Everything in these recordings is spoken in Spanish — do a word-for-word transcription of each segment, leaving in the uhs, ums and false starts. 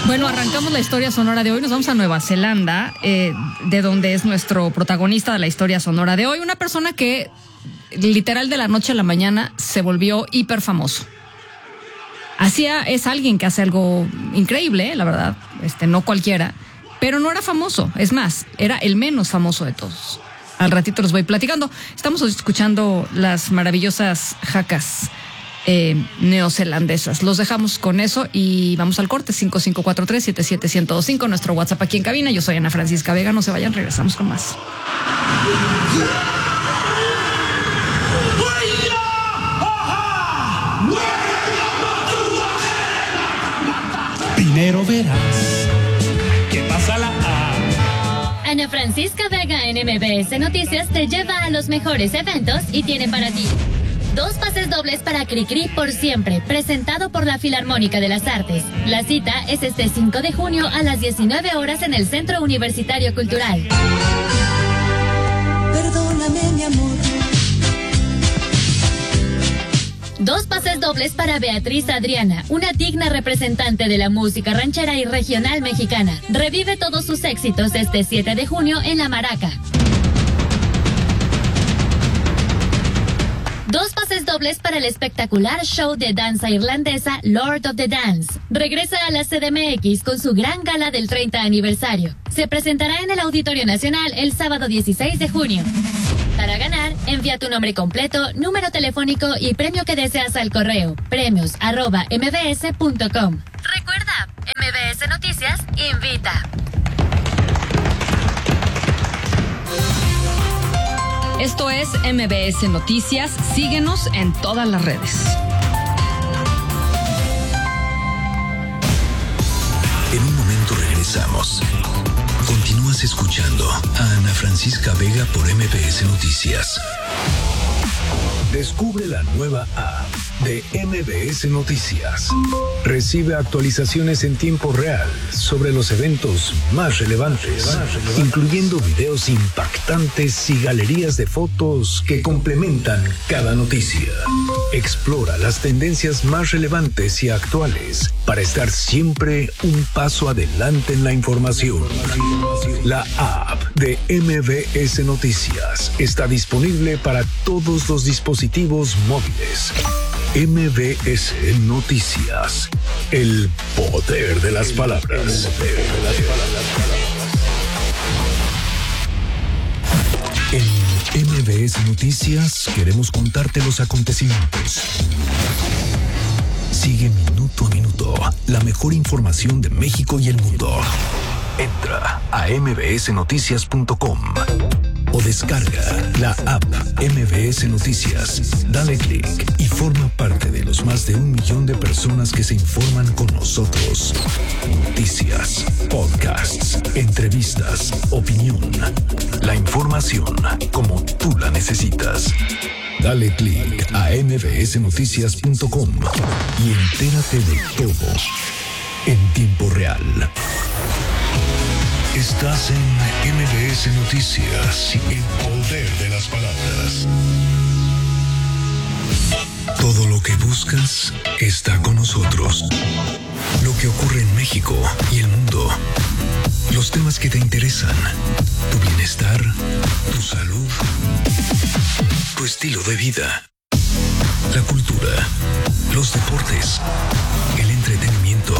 Bueno, arrancamos la historia sonora de hoy. Nos vamos a Nueva Zelanda, eh, de donde es nuestro protagonista de la historia sonora de hoy. Una persona que literal de la noche a la mañana se volvió hiper famoso. Hacía, es alguien que hace algo increíble, la verdad, este, no cualquiera, pero no era famoso. Es más, era el menos famoso de todos. Al ratito los voy platicando. Estamos escuchando las maravillosas jacas Eh, neozelandesas. Los dejamos con eso y vamos al corte. Cinco cinco cuatro tres siete siete uno cero dos cinco, nuestro WhatsApp aquí en cabina. Yo soy Ana Francisca Vega, no se vayan, regresamos con más. Primero verás qué pasa la A. Ana Francisca Vega en M B S Noticias te lleva a los mejores eventos y tiene para ti dos pases dobles para Cricri por siempre, presentado por la Filarmónica de las Artes. La cita es este cinco de junio a las diecinueve horas en el Centro Universitario Cultural. Perdóname, mi amor. Dos pases dobles para Beatriz Adriana, una digna representante de la música ranchera y regional mexicana. Revive todos sus éxitos este siete de junio en La Maraca. Dos pases dobles para el espectacular show de danza irlandesa Lord of the Dance. Regresa a la C D M X con su gran gala del treinta aniversario. Se presentará en el Auditorio Nacional el sábado dieciséis de junio. Para ganar, envía tu nombre completo, número telefónico y premio que deseas al correo premios arroba mbs punto com. Recuerda, M B S Noticias invita. Esto es M B S Noticias. Síguenos en todas las redes. En un momento regresamos. Continúas escuchando a Ana Francisca Vega por M B S Noticias. Descubre la nueva app de M B S Noticias. Recibe actualizaciones en tiempo real sobre los eventos más relevantes, más relevantes, incluyendo videos impactantes y galerías de fotos que complementan cada noticia. Explora las tendencias más relevantes y actuales para estar siempre un paso adelante en la información. La app de M B S Noticias está disponible para todos los dispositivos móviles. M B S Noticias. El poder de las palabras. El poder de las palabras. En M B S Noticias queremos contarte los acontecimientos. Sigue minuto a minuto la mejor información de México y el mundo. Entra a m b s noticias punto com o descarga la app M B S Noticias. Dale clic y forma parte de los más de un millón de personas que se informan con nosotros. Noticias, podcasts, entrevistas, opinión. La información como tú la necesitas. Dale clic a m b s noticias punto com y entérate de todo en tiempo real. Estás en M B S Noticias, el poder de las palabras. Todo lo que buscas está con nosotros. Lo que ocurre en México y el mundo. Los temas que te interesan. Tu bienestar, tu salud, tu estilo de vida. La cultura, los deportes, el entretenimiento.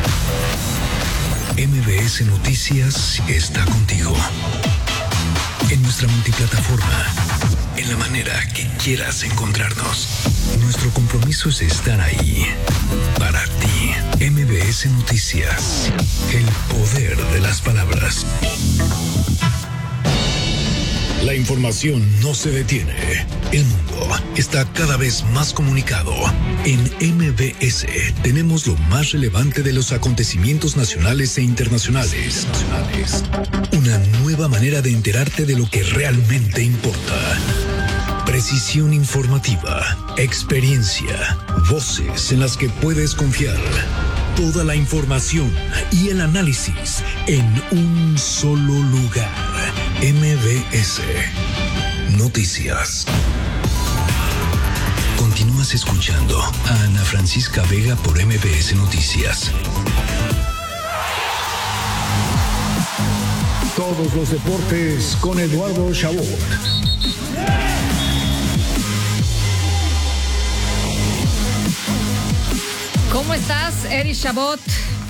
M B S Noticias está contigo. En nuestra multiplataforma, en la manera que quieras encontrarnos. Nuestro compromiso es estar ahí para ti. M B S Noticias, el poder de las palabras. La información no se detiene. El mundo está cada vez más comunicado. En M B S tenemos lo más relevante de los acontecimientos nacionales e internacionales. Una nueva manera de enterarte de lo que realmente importa. Precisión informativa, experiencia, voces en las que puedes confiar. Toda la información y el análisis en un solo lugar. M B S Noticias. Continúas escuchando a Ana Francisca Vega por M B S Noticias. Todos los deportes con Eduardo Chabot. ¿Cómo estás, Eri Chabot?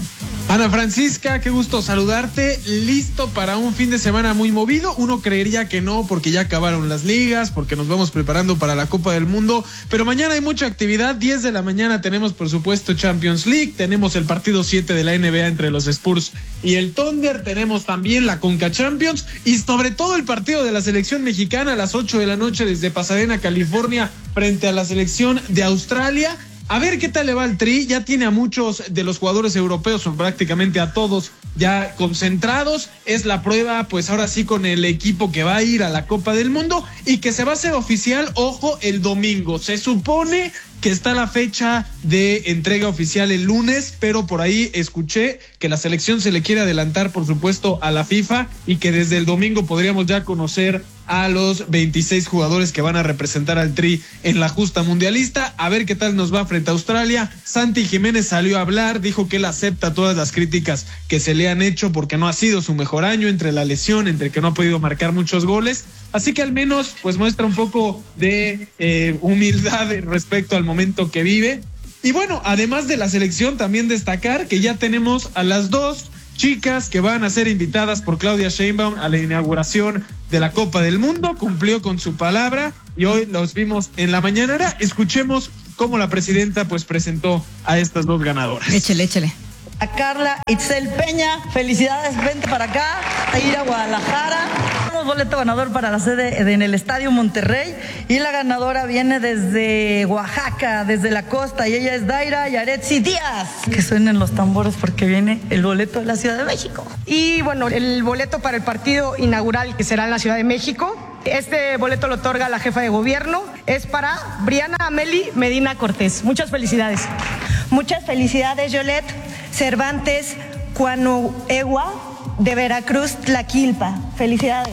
Ana Francisca, qué gusto saludarte. Listo para un fin de semana muy movido. Uno creería que no, porque ya acabaron las ligas, porque nos vamos preparando para la Copa del Mundo. Pero mañana hay mucha actividad. diez de la mañana tenemos, por supuesto, Champions League. Tenemos el partido siete de la N B A entre los Spurs y el Thunder. Tenemos también la Conca Champions. Y sobre todo el partido de la selección mexicana a las ocho de la noche desde Pasadena, California, frente a la selección de Australia. A ver qué tal le va al Tri. Ya tiene a muchos de los jugadores europeos, o prácticamente a todos, ya concentrados. Es la prueba, pues ahora sí, con el equipo que va a ir a la Copa del Mundo y que se va a hacer oficial, ojo, el domingo. Se supone que está la fecha de entrega oficial el lunes, pero por ahí escuché que la selección se le quiere adelantar, por supuesto, a la FIFA, y que desde el domingo podríamos ya conocer a los veintiséis jugadores que van a representar al Tri en la justa mundialista. A ver qué tal nos va frente a Australia. Santi Jiménez salió a hablar, dijo que él acepta todas las críticas que se le han hecho porque no ha sido su mejor año, entre la lesión, entre que no ha podido marcar muchos goles. Así que al menos pues muestra un poco de eh, humildad respecto al momento que vive. Y bueno, además de la selección, también destacar que ya tenemos a las dos chicas que van a ser invitadas por Claudia Sheinbaum a la inauguración de la Copa del Mundo. Cumplió con su palabra y hoy los vimos en la mañanera. Escuchemos cómo la presidenta pues presentó a estas dos ganadoras. Échele, échele. A Carla Itzel Peña, felicidades, vente para acá, a ir a Guadalajara. Tenemos boleto ganador para la sede en el Estadio Monterrey y la ganadora viene desde Oaxaca, desde la costa, y ella es Daira Yaretsi Díaz. Que suenen los tambores porque viene el boleto de la Ciudad de México. Y bueno, el boleto para el partido inaugural que será en la Ciudad de México. Este boleto lo otorga la jefa de gobierno. Es para Briana Ameli Medina Cortés. Muchas felicidades. Muchas felicidades, Yolette Cervantes Cuanuegua, de Veracruz, Tlaquilpa. Felicidades.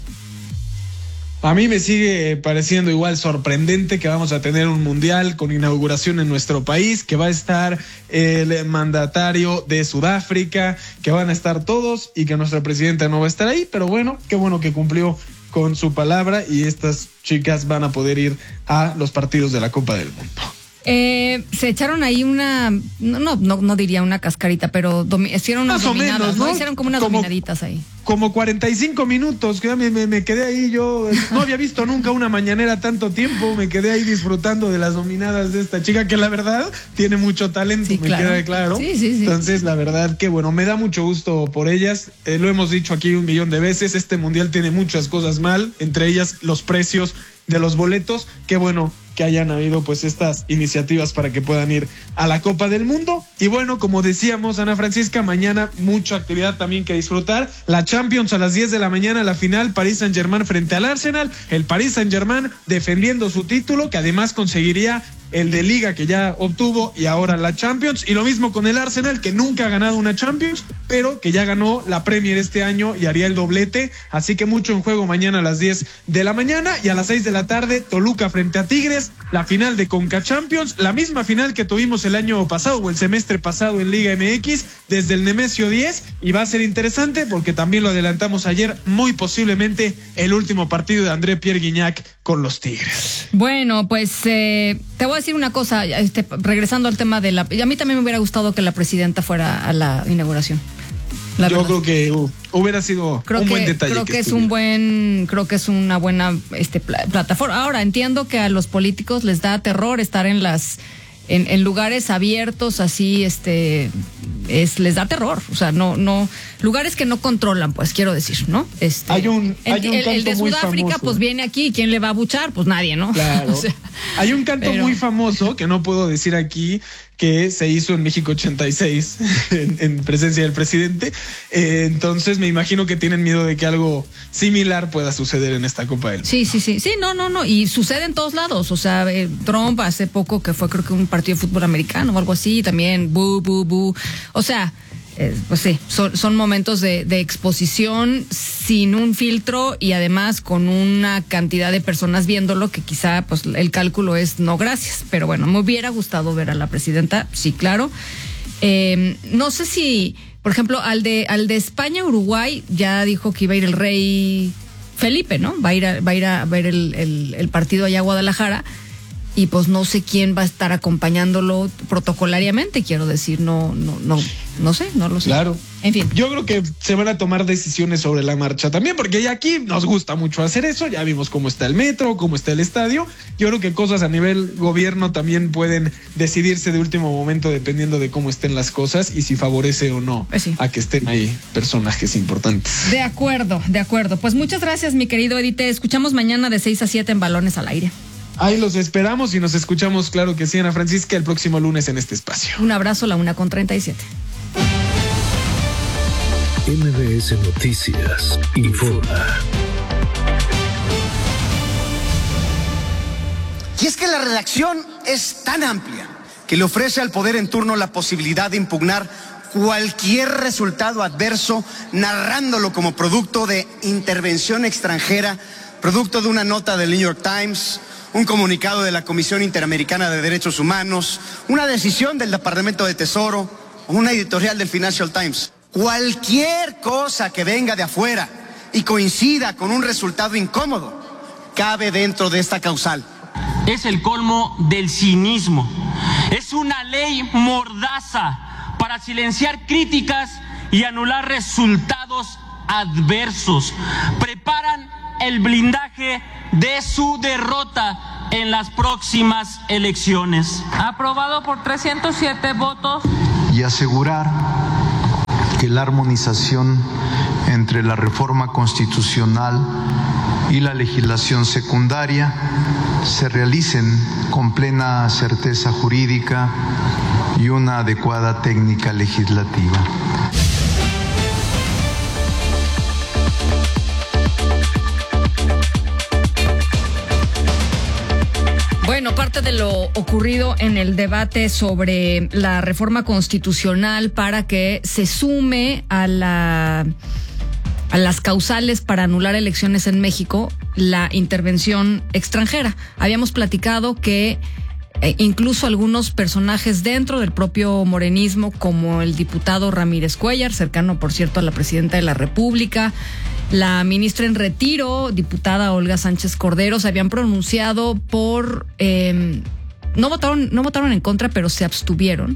A mí me sigue pareciendo igual sorprendente que vamos a tener un mundial con inauguración en nuestro país, que va a estar el mandatario de Sudáfrica, que van a estar todos y que nuestra presidenta no va a estar ahí, pero bueno, qué bueno que cumplió con su palabra y estas chicas van a poder ir a los partidos de la Copa del Mundo. Eh, se echaron ahí una, no, no, no, no diría una cascarita, pero domi- hicieron unas Más o dominadas, menos, ¿no? ¿no? Hicieron como unas Como- dominaditas ahí. Como cuarenta y cinco minutos, que me, me, me quedé ahí, yo no había visto nunca una mañanera tanto tiempo, me quedé ahí disfrutando de las dominadas de esta chica, que la verdad tiene mucho talento, Sí, me claro. queda claro. Sí, sí, sí. Entonces, la verdad que bueno, me da mucho gusto por ellas, eh, lo hemos dicho aquí un millón de veces, este mundial tiene muchas cosas mal, entre ellas los precios de los boletos, qué bueno que hayan habido pues estas iniciativas para que puedan ir a la Copa del Mundo. Y bueno, como decíamos, Ana Francisca, mañana mucha actividad también que disfrutar. La Champions a las diez de la mañana, la final, Paris Saint-Germain frente al Arsenal. El Paris Saint-Germain defendiendo su título, que además conseguiría el de Liga que ya obtuvo y ahora la Champions. Y lo mismo con el Arsenal, que nunca ha ganado una Champions, pero que ya ganó la Premier este año y haría el doblete. Así que mucho en juego mañana a las diez de la mañana, y a las seis de la tarde Toluca frente a Tigres, la final de Conca Champions, la misma final que tuvimos el año pasado o el semestre pasado en Liga M X desde el Nemesio diez, y va a ser interesante porque también lo adelantamos ayer, muy posiblemente el último partido de André Pierre Gignac con los Tigres. Bueno, pues eh, te voy a decir una cosa, este, regresando al tema de la... A mí también me hubiera gustado que la presidenta fuera a la inauguración. La Yo verdad. creo que uh, hubiera sido Creo un que, buen detalle. creo que que es estuviera. un buen, creo que es una buena este pla- plataforma. Ahora entiendo que a los políticos les da terror estar en las en, en lugares abiertos así, este es les da terror, o sea, no no lugares que no controlan, pues quiero decir, ¿no? Este Hay un- el, hay un el- el de canto muy Sudáfrica famoso. pues viene aquí, ¿quién le va a buchar? Pues nadie, ¿no? Claro. O sea, Hay un canto pero- muy famoso que no puedo decir aquí, que se hizo en México ochenta y seis en, en presencia del presidente. Eh, entonces me imagino que tienen miedo de que algo similar pueda suceder en esta Copa del Mundo. Sí, sí, sí, sí, no, no, no, y sucede en todos lados, o sea, eh, Trump hace poco que fue creo que un partido de fútbol americano o algo así, también, bu, bu, bu, o sea, eh, pues sí, son, son momentos de, de exposición sin un filtro y además con una cantidad de personas viéndolo que quizá pues el cálculo es no gracias, pero bueno, me hubiera gustado ver a la presidenta, sí, claro. Eh, no sé si por ejemplo, al de al de España-Uruguay ya dijo que iba a ir el rey Felipe, ¿no? Va a ir a, va a, ir a ver el, el, el partido allá a Guadalajara. Y pues no sé quién va a estar acompañándolo protocolariamente, quiero decir, no, no, no, no sé, no lo sé. Claro. En fin. Yo creo que se van a tomar decisiones sobre la marcha también, porque ya aquí nos gusta mucho hacer eso. Ya vimos cómo está el metro, cómo está el estadio. Yo creo que cosas a nivel gobierno también pueden decidirse de último momento dependiendo de cómo estén las cosas y si favorece o no pues sí. a que estén ahí personajes importantes. De acuerdo, de acuerdo. Pues muchas gracias, mi querido Eddie. Te escuchamos mañana de seis a siete en Balones al Aire. Ahí los esperamos y nos escuchamos, claro que sí, Ana Francisca, el próximo lunes en este espacio. Un abrazo, la una con treinta y siete. M B S Noticias informa. Y es que la redacción es tan amplia que le ofrece al poder en turno la posibilidad de impugnar cualquier resultado adverso, narrándolo como producto de intervención extranjera, producto de una nota del New York Times, un comunicado de la Comisión Interamericana de Derechos Humanos, una decisión del Departamento de Tesoro o una editorial del Financial Times. Cualquier cosa que venga de afuera y coincida con un resultado incómodo cabe dentro de esta causal. Es el colmo del cinismo. Es una ley mordaza para silenciar críticas y anular resultados adversos. Preparan el blindaje de su derrota en las próximas elecciones. Aprobado por trescientos siete votos. Y asegurar que la armonización entre la reforma constitucional y la legislación secundaria se realicen con plena certeza jurídica y una adecuada técnica legislativa. Bueno, parte de lo ocurrido en el debate sobre la reforma constitucional para que se sume a la a las causales para anular elecciones en México la intervención extranjera. Habíamos platicado que eh, incluso algunos personajes dentro del propio morenismo, como el diputado Ramírez Cuellar, cercano por cierto a la presidenta de la República, la ministra en retiro, diputada Olga Sánchez Cordero, se habían pronunciado por eh, no votaron, no votaron en contra, pero se abstuvieron,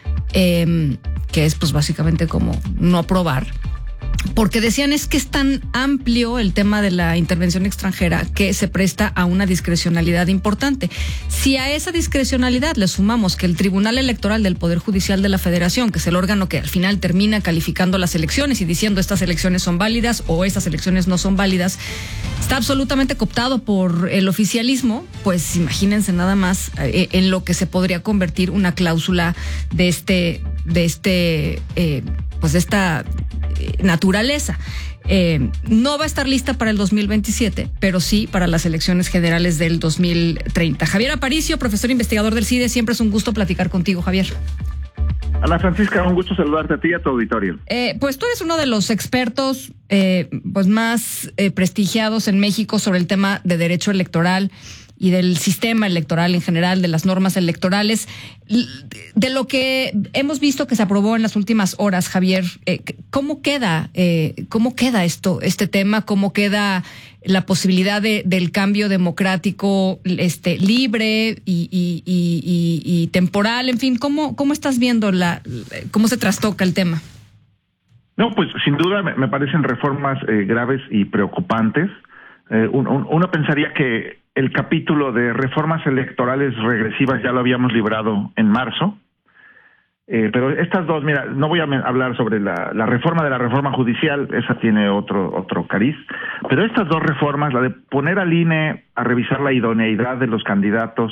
eh, que es pues básicamente como no aprobar, porque decían es que es tan amplio el tema de la intervención extranjera que se presta a una discrecionalidad importante. Si a esa discrecionalidad le sumamos que el Tribunal Electoral del Poder Judicial de la Federación, que es el órgano que al final termina calificando las elecciones y diciendo estas elecciones son válidas o estas elecciones no son válidas, está absolutamente cooptado por el oficialismo, pues imagínense nada más eh, en lo que se podría convertir una cláusula de este, de este, eh, pues de esta naturaleza. Eh, no va a estar lista para el dos mil veintisiete, pero sí para las elecciones generales del dos mil treinta. Javier Aparicio, profesor investigador del C I D E, siempre es un gusto platicar contigo, Javier. Ana Francisca, un gusto saludarte a ti y a tu auditorio. Eh, pues tú eres uno de los expertos eh, pues más eh, prestigiados en México sobre el tema de derecho electoral y del sistema electoral en general, de las normas electorales. De lo que hemos visto que se aprobó en las últimas horas, Javier, eh, ¿cómo queda eh, cómo queda esto, este tema? ¿Cómo queda la posibilidad de, del cambio democrático este, libre y, y, y, y, y temporal? En fin, ¿cómo, cómo estás viendo la, cómo se trastoca el tema? No, pues sin duda me, me parecen reformas eh, graves y preocupantes. Eh, un, un, uno pensaría que el capítulo de reformas electorales regresivas ya lo habíamos librado en marzo, eh, pero estas dos, mira, no voy a hablar sobre la, la reforma de la reforma judicial, esa tiene otro otro cariz, pero estas dos reformas, la de poner al I N E a revisar la idoneidad de los candidatos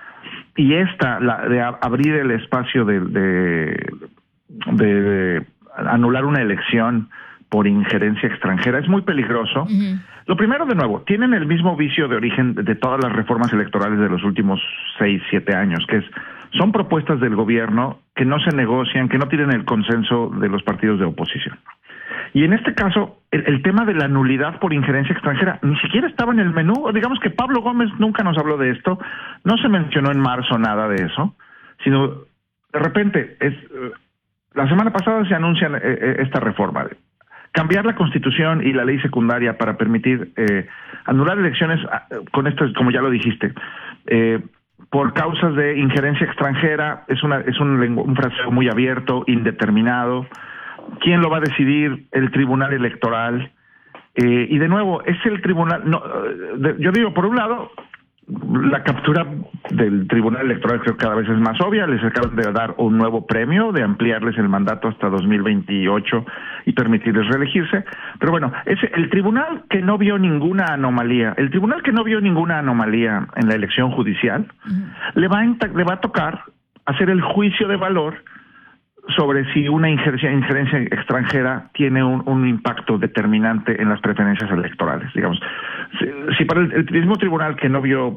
y esta, la de a, abrir el espacio de, de, de, de anular una elección por injerencia extranjera, es muy peligroso. Uh-huh. Lo primero, de nuevo, tienen el mismo vicio de origen de todas las reformas electorales de los últimos seis, siete años, que es, son propuestas del gobierno que no se negocian, que no tienen el consenso de los partidos de oposición. Y en este caso, el, el tema de la nulidad por injerencia extranjera ni siquiera estaba en el menú. Digamos que Pablo Gómez nunca nos habló de esto, no se mencionó en marzo nada de eso, sino de repente es... la semana pasada se anuncia eh, esta reforma. Cambiar la Constitución y la ley secundaria para permitir eh, anular elecciones, con esto, como ya lo dijiste, eh, por causas de injerencia extranjera, es una es un, un fraseo muy abierto, indeterminado. ¿Quién lo va a decidir? El Tribunal Electoral. Eh, y de nuevo, es el Tribunal... No, de, yo digo, por un lado, la captura del Tribunal Electoral creo que cada vez es más obvia. Les acaban de dar un nuevo premio de ampliarles el mandato hasta dos mil veintiocho y permitirles reelegirse. Pero bueno, es el tribunal que no vio ninguna anomalía, el tribunal que no vio ninguna anomalía en la elección judicial, uh-huh. le va a, le va a tocar hacer el juicio de valor sobre si una injerencia, injerencia extranjera tiene un, un impacto determinante en las preferencias electorales. Digamos, si, si para el, el mismo tribunal que no vio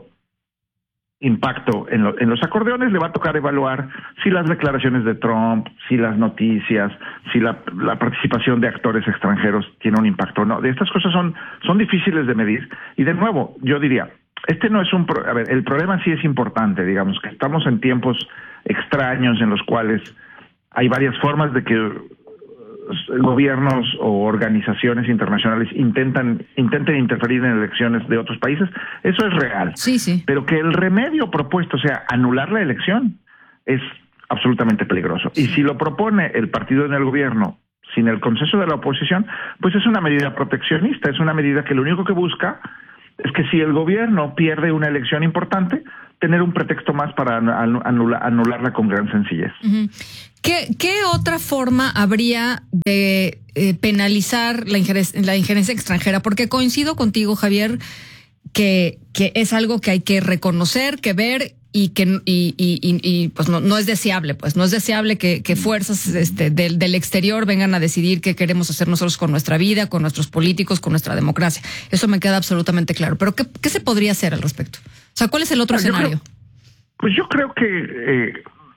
impacto en, lo, en los acordeones, le va a tocar evaluar si las declaraciones de Trump, si las noticias, si la, la participación de actores extranjeros tiene un impacto o no. De estas cosas son, son difíciles de medir. Y de nuevo, yo diría, este no es un... Pro, a ver, el problema sí es importante, digamos, que estamos en tiempos extraños en los cuales hay varias formas de que gobiernos o organizaciones internacionales intentan intenten interferir en elecciones de otros países. Eso es real. Sí, sí. Pero que el remedio propuesto sea anular la elección es absolutamente peligroso. Y si lo propone el partido en el gobierno sin el consenso de la oposición, pues es una medida proteccionista, es una medida que lo único que busca es que si el gobierno pierde una elección importante, tener un pretexto más para anular, anularla con gran sencillez. Uh-huh. ¿Qué, ¿Qué otra forma habría de eh, penalizar la injerencia, la injerencia extranjera? Porque coincido contigo, Javier, que, que es algo que hay que reconocer, que ver y que y, y, y, y pues no, no es deseable, pues no es deseable que, que fuerzas este, del, del exterior vengan a decidir qué queremos hacer nosotros con nuestra vida, con nuestros políticos, con nuestra democracia. Eso me queda absolutamente claro. Pero ¿qué, qué se podría hacer al respecto? O sea, ¿cuál es el otro ah, yo escenario? Creo, pues yo creo que eh,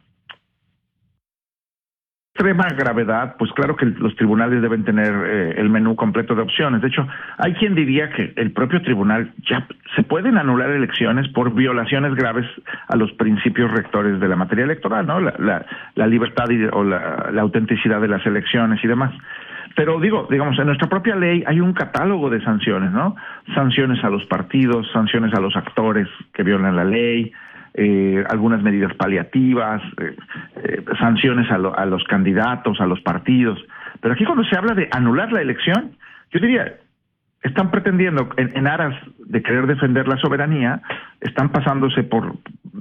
extrema gravedad, pues claro que los tribunales deben tener eh, el menú completo de opciones. De hecho, hay quien diría que el propio tribunal ya se pueden anular elecciones por violaciones graves a los principios rectores de la materia electoral, ¿no? La, la, la libertad y, o la, la autenticidad de las elecciones y demás. Pero digo, digamos, en nuestra propia ley hay un catálogo de sanciones, ¿no? Sanciones a los partidos, sanciones a los actores que violan la ley, eh, algunas medidas paliativas, eh, eh, sanciones a, lo, a los candidatos, a los partidos. Pero aquí cuando se habla de anular la elección, yo diría, están pretendiendo, en, en aras de querer defender la soberanía, están pasándose por...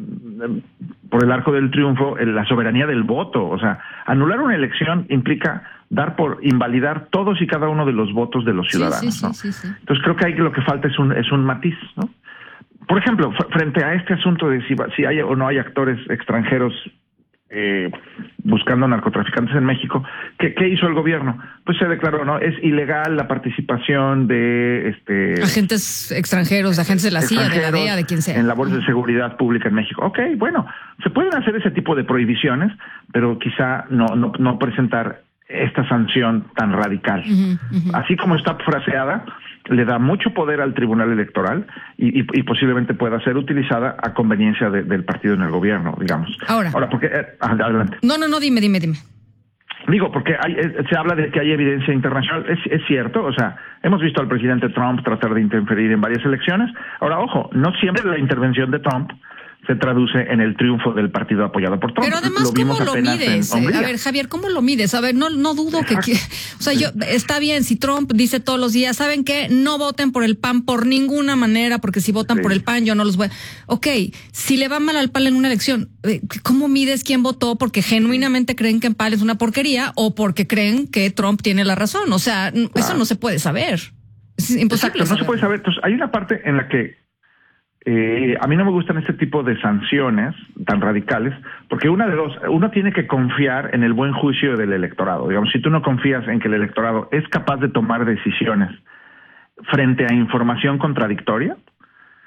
por el arco del triunfo, la soberanía del voto. O sea, anular una elección implica dar por invalidar todos y cada uno de los votos de los ciudadanos, sí, sí, ¿no? Sí, sí, sí. Entonces creo que ahí lo que falta es un es un matiz, ¿no? Por ejemplo, frente a este asunto de si, si hay o no hay actores extranjeros eh, buscando narcotraficantes en México, ¿qué, ¿qué hizo el gobierno? Pues se declaró, ¿no? Es ilegal la participación de este agentes extranjeros, agentes de la C I A, de la D E A, de quien sea, en labores de seguridad pública en México. Ok, bueno, se pueden hacer ese tipo de prohibiciones, pero quizá no no, no presentar esta sanción tan radical. Uh-huh, uh-huh. Así como está fraseada, le da mucho poder al Tribunal Electoral y, y, y posiblemente pueda ser utilizada a conveniencia de, del partido en el gobierno, digamos. Ahora, Ahora porque eh, adelante. No, no, no, dime, dime, dime. Digo, porque hay, se habla de que hay evidencia internacional. Es, es cierto, o sea, hemos visto al presidente Trump tratar de interferir en varias elecciones. Ahora, ojo, no siempre la intervención de Trump se traduce en el triunfo del partido apoyado por Trump. Pero además, lo ¿cómo lo mides? A ver, Javier, ¿cómo lo mides? A ver, no no dudo que, que... O sea, yo está bien, si Trump dice todos los días, ¿saben qué? No voten por el P A N por ninguna manera, porque si votan sí. por el P A N yo no los voy a... Ok, si le va mal al P A N en una elección, ¿cómo mides quién votó porque genuinamente creen que el P A N es una porquería o porque creen que Trump tiene la razón? O sea, claro. Eso no se puede saber. Es imposible. Exacto, no se puede saber. Entonces, hay una parte en la que Eh, a mí no me gustan este tipo de sanciones tan radicales, porque una de dos, uno tiene que confiar en el buen juicio del electorado. Digamos, si tú no confías en que el electorado es capaz de tomar decisiones frente a información contradictoria,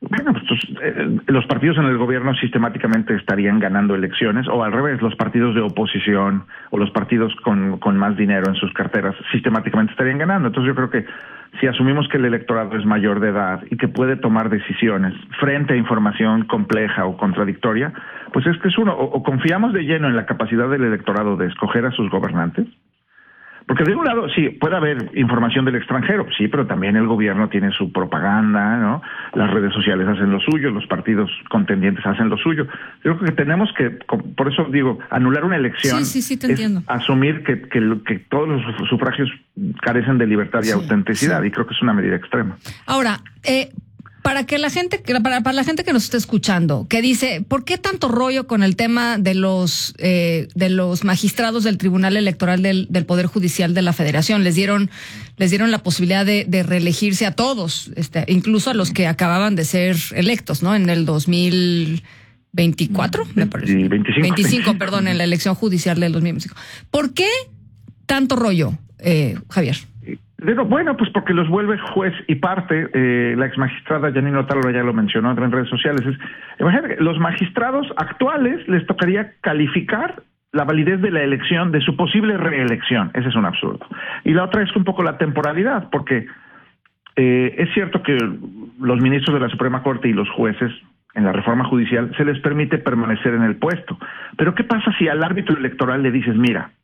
Bueno, pues eh, los partidos en el gobierno sistemáticamente estarían ganando elecciones, o al revés, los partidos de oposición o los partidos con, con más dinero en sus carteras sistemáticamente estarían ganando. Entonces yo creo que si asumimos que el electorado es mayor de edad y que puede tomar decisiones frente a información compleja o contradictoria, pues es que es uno, o, o confiamos de lleno en la capacidad del electorado de escoger a sus gobernantes. Porque de un lado, sí, puede haber información del extranjero, sí, pero también el gobierno tiene su propaganda, ¿no? Las redes sociales hacen lo suyo, los partidos contendientes hacen lo suyo. Yo creo que tenemos que, por eso digo, anular una elección sí, sí, sí, te es entiendo. asumir que, que, que todos los sufragios carecen de libertad y sí, autenticidad, sí. Y creo que es una medida extrema. Ahora, eh... Para que la gente, para, para la gente que nos está escuchando, que dice, ¿por qué tanto rollo con el tema de los eh, de los magistrados del Tribunal Electoral del, del Poder Judicial de la Federación? Les dieron les dieron la posibilidad de, de reelegirse a todos, este, incluso a los que acababan de ser electos, ¿no? En el dos mil veinticuatro, me parece. veinticinco. veinticinco, perdón, en la elección judicial del dos mil veinticinco. ¿Por qué tanto rollo, eh, Javier? Bueno, pues porque los vuelve juez y parte. Eh, la exmagistrada Janine Otálora ya lo mencionó en redes sociales. Es, imagínate, los magistrados actuales les tocaría calificar la validez de la elección, de su posible reelección. Ese es un absurdo. Y la otra es un poco la temporalidad, porque eh, es cierto que los ministros de la Suprema Corte y los jueces en la reforma judicial se les permite permanecer en el puesto. Pero ¿qué pasa si al árbitro electoral le dices, mira,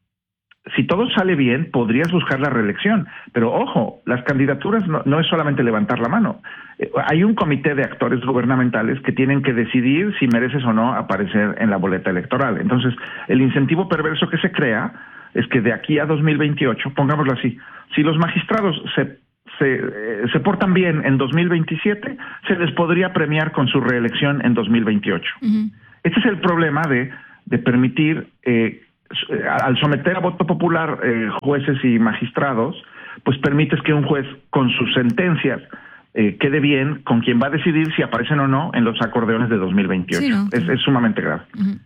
si todo sale bien, podrías buscar la reelección. Pero ojo, las candidaturas no, no es solamente levantar la mano. Eh, hay un comité de actores gubernamentales que tienen que decidir si mereces o no aparecer en la boleta electoral. Entonces, el incentivo perverso que se crea es que de aquí a dos mil veintiocho, pongámoslo así, si los magistrados se, se, eh, se portan bien en dos mil veintisiete, se les podría premiar con su reelección en dos mil veintiocho. Uh-huh. Este es el problema de, de permitir... Eh, al someter a voto popular eh, jueces y magistrados, pues permites que un juez con sus sentencias eh, quede bien con quien va a decidir si aparecen o no en los acordeones de dos mil veintiocho. Sí, ¿no? es, es sumamente grave. Uh-huh.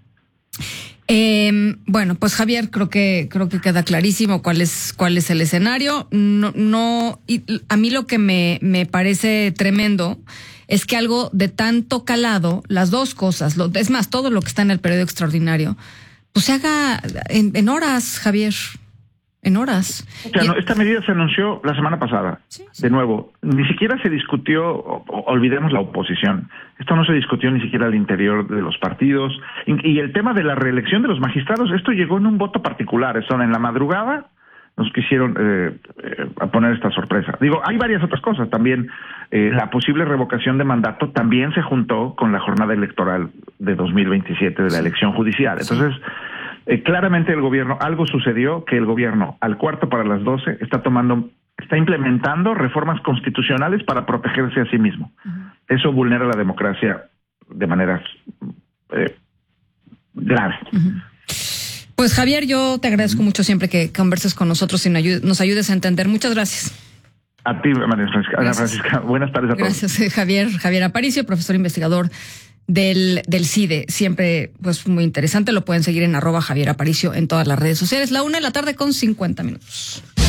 Eh, bueno, pues Javier, creo que creo que queda clarísimo cuál es cuál es el escenario. No, no, y a mí lo que me me parece tremendo es que algo de tanto calado, las dos cosas, lo, es más, todo lo que está en el periodo extraordinario, pues se haga en, en horas, Javier, en horas. O sea, no, esta medida se anunció la semana pasada. Sí, sí. De nuevo, ni siquiera se discutió, o, o, olvidemos la oposición, esto no se discutió ni siquiera al interior de los partidos. Y, y el tema de la reelección de los magistrados, esto llegó en un voto particular. Esto en la madrugada nos quisieron eh, eh, poner esta sorpresa. Digo, hay varias otras cosas. También eh, la posible revocación de mandato también se juntó con la jornada electoral de dos mil veintisiete de la elección judicial. Entonces, eh, claramente el gobierno, algo sucedió que el gobierno al cuarto para las doce está tomando, está implementando reformas constitucionales para protegerse a sí mismo. Uh-huh. Eso vulnera la democracia de maneras eh, graves. Uh-huh. Pues Javier, yo te agradezco mucho siempre que converses con nosotros y nos ayudes a entender. Muchas gracias. A ti, María Francisca. Ana Francisca. Buenas tardes a todos. Gracias, Javier. Javier Aparicio, profesor investigador del, del CIDE. Siempre, pues, muy interesante. Lo pueden seguir en arroba Javier Aparicio en todas las redes sociales. La una de la tarde con cincuenta minutos.